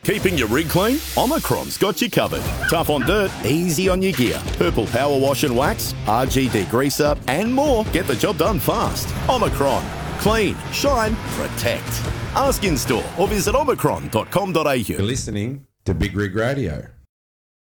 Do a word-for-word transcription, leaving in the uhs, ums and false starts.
Keeping your rig clean? Omicron's got you covered. Tough on dirt, easy on your gear. Purple Power Wash and Wax, R G Degreaser, and more. Get the job done fast. Omicron. Clean, shine, protect. Ask in store or visit omicron dot com dot a u. You're listening to Big Rig Radio.